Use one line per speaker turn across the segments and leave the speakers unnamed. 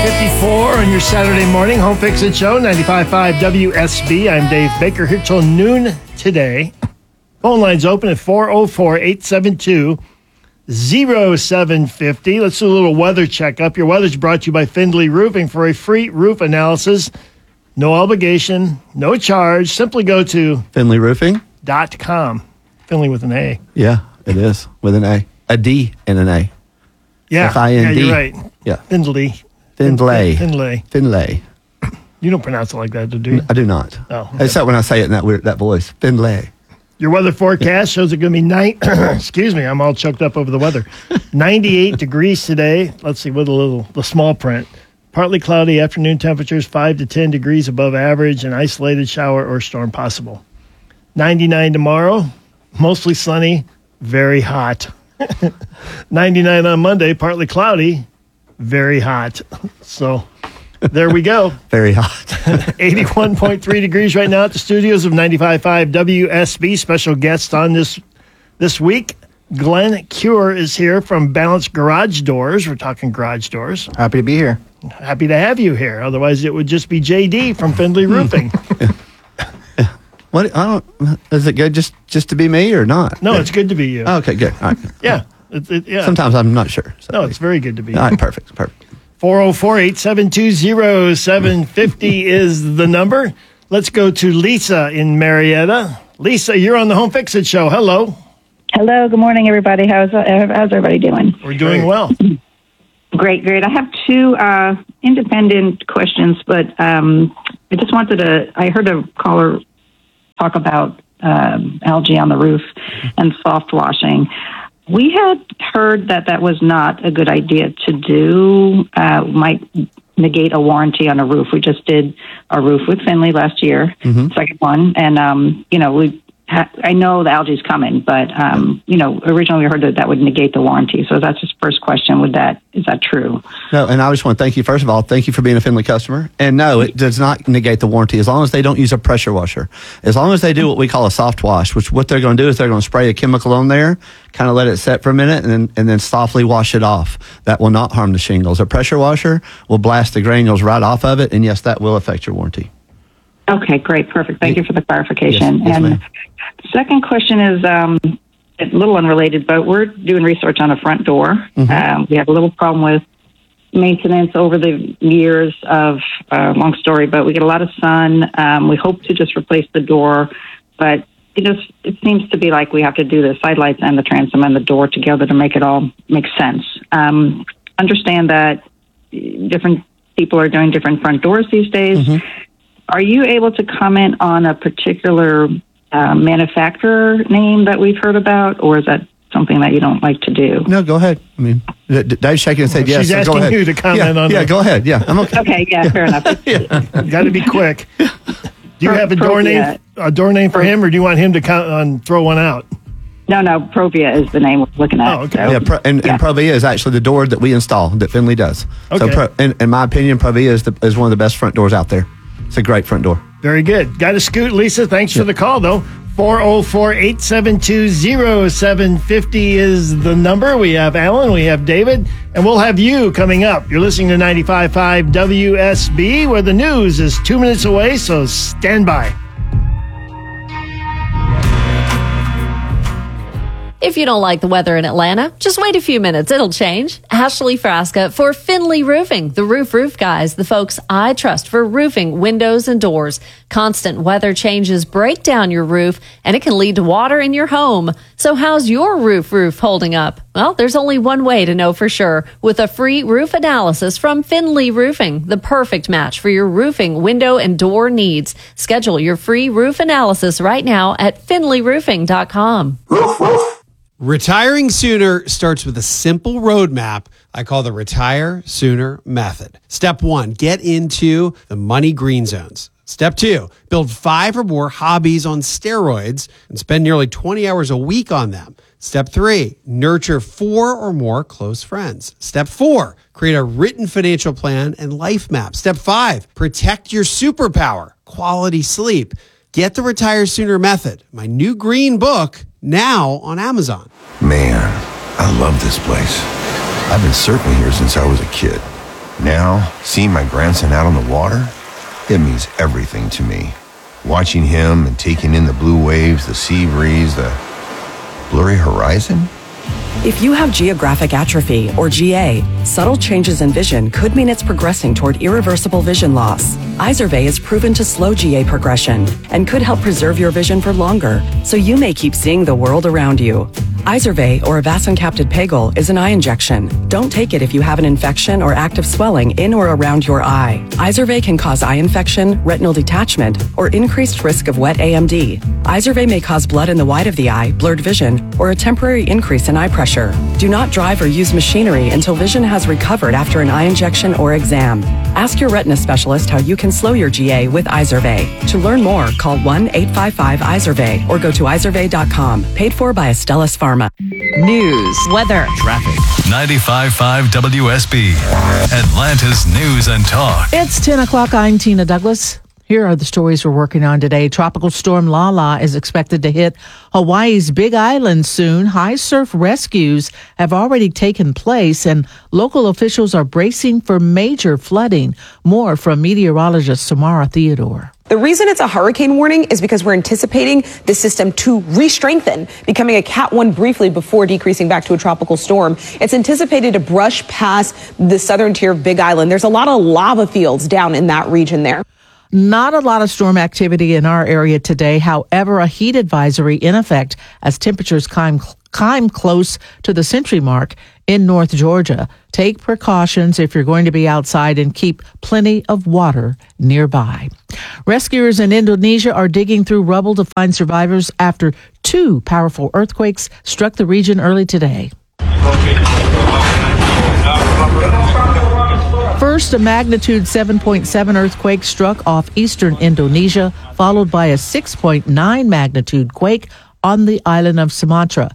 9:54 on your Saturday morning Home Fix It Show, 95.5 WSB. I'm Dave Baker here till noon today. Phone lines open at 404-872-0750. Let's do a little weather checkup. Your weather's brought to you by Findlay Roofing. For a free roof analysis, no obligation, no charge. Simply go to
FindlayRoofing.com.
Findlay with an A.
Yeah, it is with an A. A D and an A.
Yeah,
F-I-N-D.
yeah, you're right.
Yeah.
Findlay.
Findlay.
Findlay. You don't pronounce it like that, do you?
I do not.
Oh, okay.
Except when I say it in that voice. Findlay.
Your weather forecast shows it's going to be excuse me, I'm all choked up over the weather. 98 degrees today. Let's see with the small print. Partly cloudy afternoon temperatures, 5 to 10 degrees above average, an isolated shower or storm possible. 99 tomorrow, mostly sunny, very hot. 99 on Monday, partly cloudy, very hot. So there we go.
Very hot.
81.3 degrees right now at the studios of 95.5 WSB. Special guest on this week, Glenn Cure is here from Balance Garage Doors. We're talking garage doors.
Happy to be here.
Happy to have you here. Otherwise, it would just be JD from Findlay Roofing.
What? Is it good just to be me or not?
No, it's good to be you.
Oh, okay, good. All right.
Yeah. Yeah.
Sometimes I'm not sure. So.
No, it's very good to be you.
All right, perfect.
404-872-0750 is the number. Let's go to Lisa in Marietta. Lisa, you're on the Home Fix It Show. Hello.
Hello. Good morning, everybody. How's everybody doing?
We're doing well.
Great. I have two independent questions, but I just wanted to. I heard a caller talk about algae on the roof and soft washing. We had heard that was not a good idea to do. Might negate a warranty on a roof. We just did a roof with Findlay last year, second one, and I know the algae's coming, but originally we heard that would negate the warranty. So that's just first question. Is that true?
No, and I just want to thank you. First of all, thank you for being a Findlay customer. And no, it does not negate the warranty as long as they don't use a pressure washer. As long as they do what we call a soft wash, which what they're going to do is they're going to spray a chemical on there, kind of let it set for a minute, and then softly wash it off. That will not harm the shingles. A pressure washer will blast the granules right off of it, and yes, that will affect your warranty.
Okay, great, perfect. Thank you for the clarification.
Yes,
and
ma'am.
Second question is a little unrelated, but we're doing research on a front door. We have a little problem with maintenance over the years of, long story, but we get a lot of sun. We hope to just replace the door, but it seems to be like we have to do the side lights and the transom and the door together to make it all make sense. Understand that different people are doing different front doors these days. Are you able to comment on a particular manufacturer name that we've heard about, or is that something that you don't like to do?
No, go ahead. I mean, Dave's shaking and said yes.
She's asking
go ahead.
you to comment on
Yeah, go ahead. Yeah, I'm okay.
Okay, yeah, fair enough.
Got to be quick. Do you have a door name for him, or do you want him to throw one out?
No, Provia is the name we're looking at.
Oh, okay.
So,
And Provia is actually the door that we install, that Findlay does.
Okay.
So, in my opinion, Provia is one of the best front doors out there. It's a great front door.
Very good. Got to scoot, Lisa. Thanks for the call, though. 404-872-0750 is the number. We have Alan, we have David, and we'll have you coming up. You're listening to 95.5 WSB, where the news is 2 minutes away, so stand by.
If you don't like the weather in Atlanta, just wait a few minutes. It'll change. Ashley Frasca for Findlay Roofing, the roof guys, the folks I trust for roofing, windows, and doors. Constant weather changes break down your roof, and it can lead to water in your home. So how's your roof holding up? Well, there's only one way to know for sure. With a free roof analysis from Findlay Roofing, the perfect match for your roofing, window, and door needs. Schedule your free roof analysis right now at FindlayRoofing.com.
Retiring sooner starts with a simple roadmap I call the Retire Sooner Method. Step 1, get into the money green zones. Step 2, build 5 or more hobbies on steroids and spend nearly 20 hours a week on them. Step 3, nurture 4 or more close friends. Step 4, create a written financial plan and life map. Step 5, protect your superpower, quality sleep. Get the Retire Sooner Method, my new green book, now on Amazon.
Man, I love this place. I've been surfing here since I was a kid.
Now, seeing my grandson out on the water, it means everything to me. Watching him and taking in the blue waves, the sea breeze, the blurry horizon.
If you have geographic atrophy, or GA, subtle changes in vision could mean it's progressing toward irreversible vision loss. Izervay is proven to slow GA progression and could help preserve your vision for longer, so you may keep seeing the world around you. Izervay, or avacincaptad pegol, is an eye injection. Don't take it if you have an infection or active swelling in or around your eye. Izervay can cause eye infection, retinal detachment, or increased risk of wet AMD. Izervay may cause blood in the white of the eye, blurred vision, or a temporary increase in eye pressure. Do not drive or use machinery until vision has recovered after an eye injection or exam. Ask your retina specialist how you can slow your GA with Izervay. To learn more, call 1-855-IZERVAY or go to izervay.com. Paid for by Astellas Pharma.
News, weather,
traffic. 95.5 WSB, Atlanta's News and Talk.
It's 10 o'clock. I'm Tina Douglas. Here are the stories we're working on today. Tropical storm Lala is expected to hit Hawaii's Big Island soon. High surf rescues have already taken place, and local officials are bracing for major flooding. More from meteorologist Samara Theodore.
The reason it's a hurricane warning is because we're anticipating the system to re-strengthen, becoming a Cat 1 briefly before decreasing back to a tropical storm. It's anticipated to brush past the southern tier of Big Island. There's a lot of lava fields down in that region there.
Not a lot of storm activity in our area today. However, a heat advisory in effect as temperatures climb close to the century mark in North Georgia. Take precautions if you're going to be outside and keep plenty of water nearby. Rescuers in Indonesia are digging through rubble to find survivors after 2 powerful earthquakes struck the region early today. First, a magnitude 7.7 earthquake struck off eastern Indonesia, followed by a 6.9 magnitude quake on the island of Sumatra.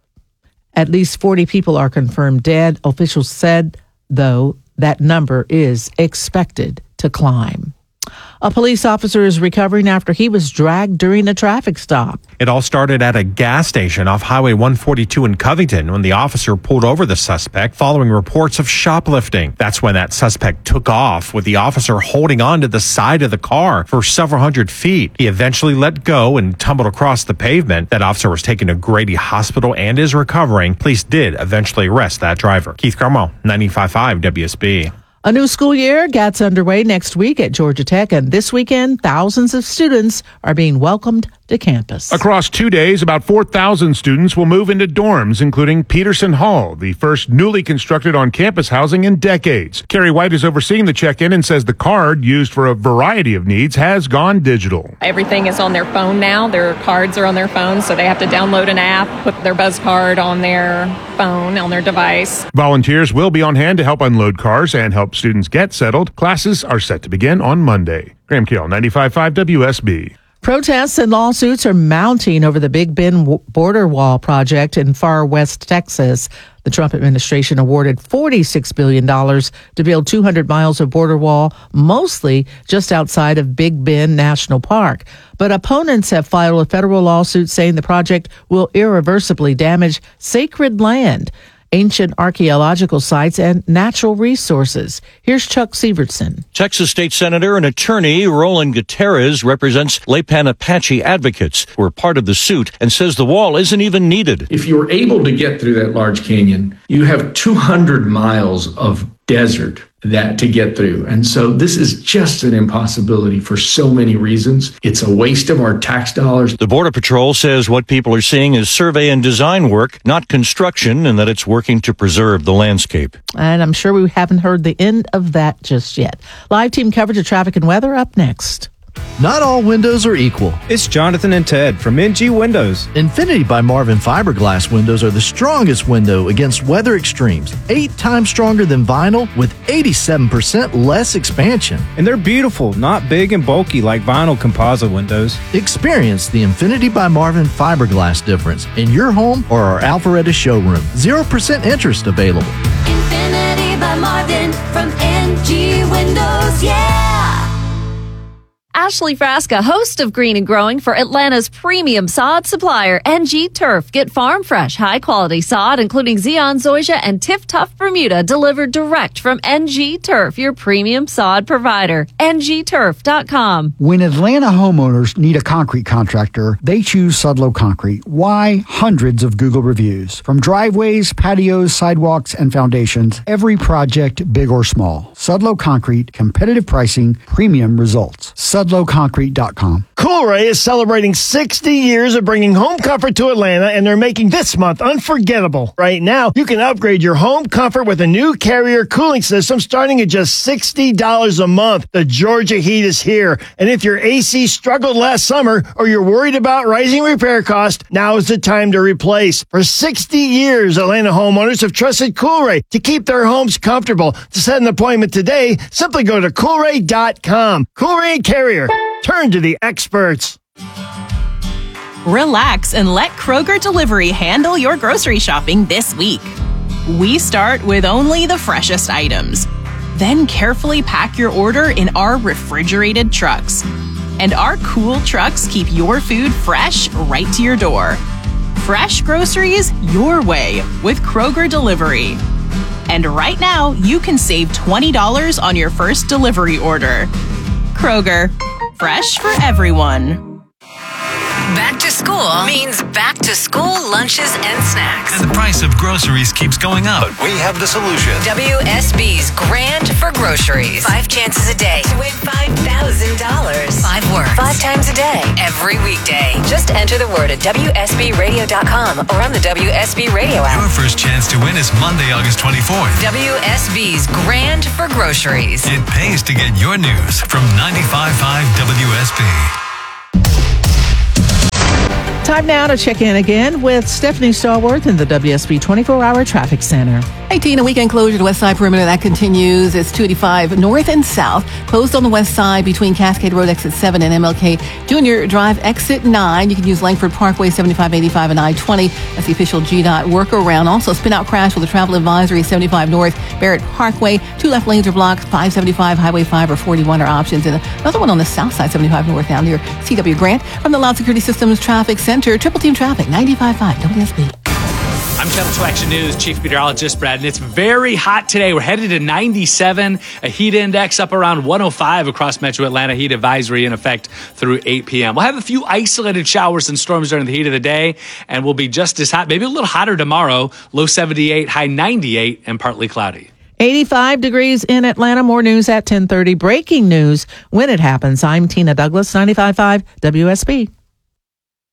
At least 40 people are confirmed dead. Officials said, though, that number is expected to climb. A police officer is recovering after he was dragged during a traffic stop.
It all started at a gas station off Highway 142 in Covington when the officer pulled over the suspect following reports of shoplifting. That's when that suspect took off, with the officer holding on to the side of the car for several hundred feet. He eventually let go and tumbled across the pavement. That officer was taken to Grady Hospital and is recovering. Police did eventually arrest that driver. Keith Carmel, 95.5 WSB.
A new school year gets underway next week at Georgia Tech, and this weekend, thousands of students are being welcomed to campus.
Across 2 days, about 4,000 students will move into dorms, including Peterson Hall, the first newly constructed on-campus housing in decades. Carrie White is overseeing the check-in and says the card, used for a variety of needs, has gone digital.
Everything is on their phone now. Their cards are on their phone, so they have to download an app, put their Buzz card on their phone, on their device.
Volunteers will be on hand to help unload cars and help students get settled. Classes are set to begin on Monday. Graham Keel, 95.5 WSB.
Protests and lawsuits are mounting over the Big Bend border wall project in far west Texas. The Trump administration awarded $46 billion to build 200 miles of border wall, mostly just outside of Big Bend National Park. But opponents have filed a federal lawsuit saying the project will irreversibly damage sacred land, ancient archaeological sites, and natural resources. Here's Chuck Severson.
Texas State Senator and attorney Roland Gutierrez represents Lepan Apache advocates who are part of the suit and says the wall isn't even needed.
If you were able to get through that large canyon, you have 200 miles of desert that to get through. And so this is just an impossibility for so many reasons. It's a waste of our tax dollars.
The Border Patrol says what people are seeing is survey and design work, not construction, and that it's working to preserve the landscape.
And I'm sure we haven't heard the end of that just yet. Live team coverage of traffic and weather up next.
Not all windows are equal.
It's Jonathan and Ted from NG Windows.
Infinity by Marvin fiberglass windows are the strongest window against weather extremes. 8 times stronger than vinyl with 87% less expansion.
And they're beautiful, not big and bulky like vinyl composite windows.
Experience the Infinity by Marvin fiberglass difference in your home or our Alpharetta showroom. 0% interest available.
Infinity by Marvin from NG Windows, yeah!
Ashley Frasca, host of Green and Growing for Atlanta's premium sod supplier, NG Turf. Get farm fresh, high quality sod, including Zeon, Zoysia, and Tiff Tough Bermuda, delivered direct from NG Turf, your premium sod provider. ngturf.com.
When Atlanta homeowners need a concrete contractor, they choose Sudlow Concrete. Why? Hundreds of Google reviews. From driveways, patios, sidewalks, and foundations, every project, big or small. Sudlow Concrete, competitive pricing, premium results. SudlowConcrete.com.
Coolray is celebrating 60 years of bringing home comfort to Atlanta, and they're making this month unforgettable. Right now, you can upgrade your home comfort with a new Carrier cooling system starting at just $60 a month. The Georgia heat is here, and if your AC struggled last summer or you're worried about rising repair costs, now is the time to replace. For 60 years, Atlanta homeowners have trusted Coolray to keep their homes comfortable. To set an appointment today, simply go to Coolray.com. Coolray and Carrier. Turn to the experts.
Relax and let Kroger Delivery handle your grocery shopping this week. We start with only the freshest items. Then carefully pack your order in our refrigerated trucks. And our cool trucks keep your food fresh right to your door. Fresh groceries your way with Kroger Delivery. And right now, you can save $20 on your first delivery order. Kroger, fresh for everyone.
Back to school means back to school lunches and snacks.
And the price of groceries keeps going up.
But we have the solution.
WSB's Grand for Groceries. 5 chances a day to win $5,000. 5 words. 5 times a day. Every weekday. Just enter the word at WSBradio.com or on the WSB Radio app.
Your first chance to win is Monday, August 24th.
WSB's Grand for Groceries.
It pays to get your news from 95.5 WSB.
Time now to check in again with Stephanie Stallworth in the WSB 24-hour traffic center.
18, a weekend closure to West Side Perimeter. That continues. It's 285 north and south. Closed on the west side between Cascade Road exit 7 and MLK Junior Drive exit 9. You can use Langford Parkway 7585 and I-20. That's the official GDOT workaround. Also, spin out crash with a travel advisory 75 north Barrett Parkway. 2 left lanes are blocked. 575 Highway 5 or 41 are options. And another one on the south side 75 north down near CW Grant. From the Loud Security Systems Traffic Center. Triple Team Traffic, 95.5 WSB.
I'm Channel 2 Action News Chief Meteorologist Brad, and it's very hot today. We're headed to 97, a heat index up around 105 across Metro Atlanta. Heat advisory in effect through 8 p.m. We'll have a few isolated showers and storms during the heat of the day, and we'll be just as hot, maybe a little hotter tomorrow. Low 78, high 98, and partly cloudy.
85 degrees in Atlanta. More news at 10:30. Breaking news when it happens. I'm Tina Douglas, 95.5 WSB.